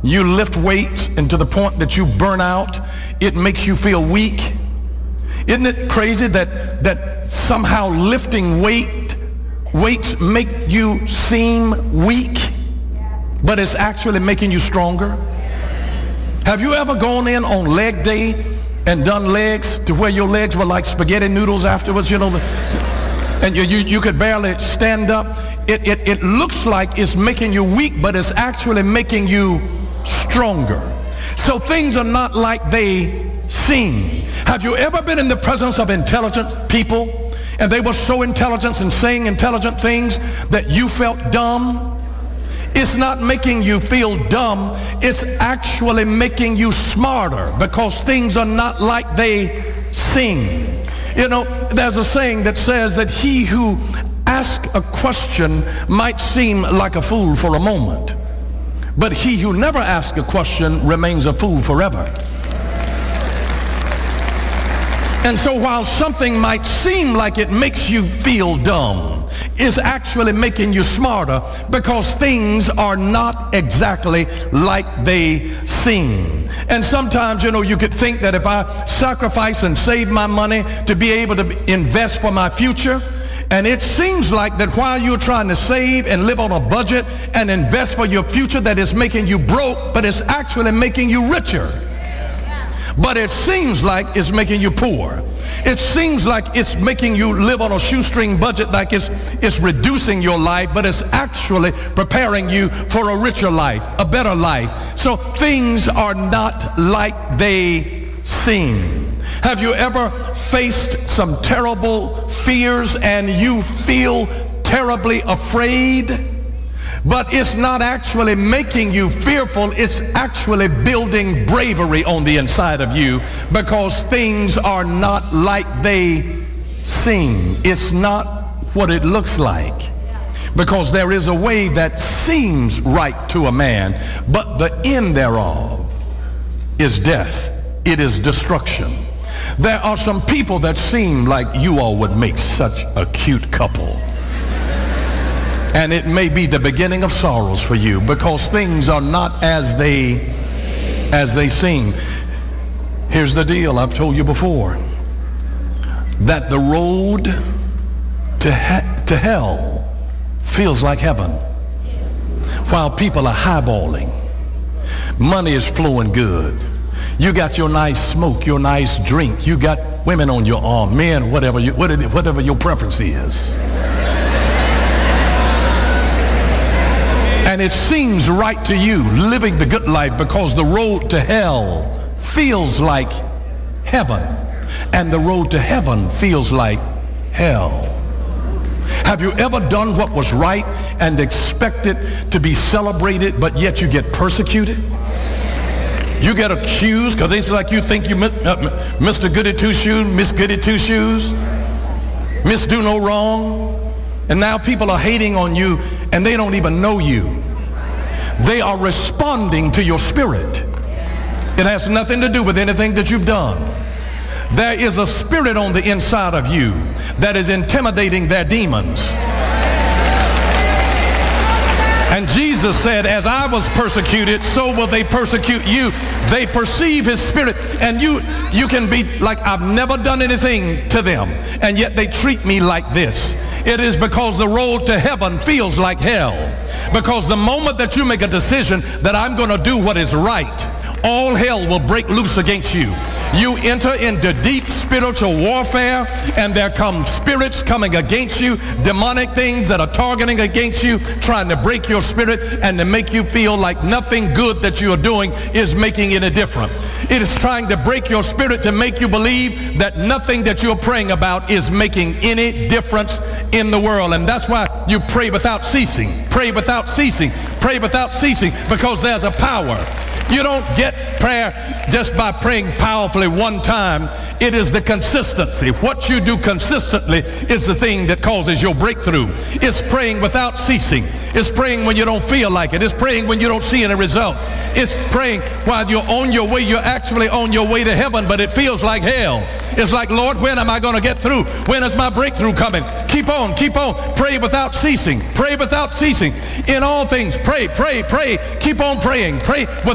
You lift weights and to the point that you burn out. It makes you feel weak. Isn't it crazy that somehow lifting weights make you seem weak, but it's actually making you stronger? Have you ever gone in on leg day and done legs to where your legs were like spaghetti noodles afterwards, and you could barely stand up? It looks like it's making you weak, but it's actually making you stronger. So things are not like they seem. Have you ever been in the presence of intelligent people and they were so intelligent and saying intelligent things that you felt dumb? It's not making you feel dumb. It's actually making you smarter because things are not like they seem. There's a saying that says that he who asks a question might seem like a fool for a moment, but he who never asks a question remains a fool forever. And so while something might seem like it makes you feel dumb, it's actually making you smarter because things are not exactly like they seem. And sometimes, you could think that if I sacrifice and save my money to be able to invest for my future, and it seems like that while you're trying to save and live on a budget and invest for your future, that it's making you broke, but it's actually making you richer. But it seems like it's making you poor. It seems like it's making you live on a shoestring budget, like it's reducing your life, but it's actually preparing you for a richer life, a better life. So things are not like they seem. Have you ever faced some terrible fears and you feel terribly afraid? But it's not actually making you fearful. It's actually building bravery on the inside of you because things are not like they seem. It's not what it looks like. Because there is a way that seems right to a man, but the end thereof is death. It is destruction. There are some people that seem like you all would make such a cute couple. And it may be the beginning of sorrows for you because things are not as they seem. Here's the deal I've told you before, that the road to hell feels like heaven while people are highballing. Money is flowing good. You got your nice smoke, your nice drink. You got women on your arm, men, whatever your preference is. And it seems right to you living the good life because the road to hell feels like heaven and the road to heaven feels like hell. Have you ever done what was right and expected to be celebrated, but yet you get persecuted? You get accused because they feel like you think you Mr. Goody Two Shoes, Miss Goody Two Shoes, Miss Do No Wrong. And now people are hating on you and they don't even know you. They are responding to your spirit. It has nothing to do with anything that you've done. There is a spirit on the inside of you that is intimidating their demons. And Jesus said, as I was persecuted, so will they persecute you. They perceive his spirit. And you can be like, I've never done anything to them, and yet they treat me like this. It is because the road to heaven feels like hell. Because the moment that you make a decision that I'm going to do what is right, all hell will break loose against you. You enter into deep spiritual warfare, and there come spirits coming against you, demonic things that are targeting against you, trying to break your spirit and to make you feel like nothing good that you are doing is making any difference. It is trying to break your spirit to make you believe that nothing that you're praying about is making any difference in the world. And that's why you pray without ceasing, pray without ceasing, pray without ceasing, because there's a power. You don't get prayer just by praying powerfully one time. It is the consistency. What you do consistently is the thing that causes your breakthrough. It's praying without ceasing. It's praying when you don't feel like it. It's praying when you don't see any result. It's praying while you're on your way. You're actually on your way to heaven, but it feels like hell. It's like, Lord, when am I going to get through? When is my breakthrough coming? Keep on, keep on. Pray without ceasing. Pray without ceasing. In all things, pray, pray, pray. Keep on praying. Pray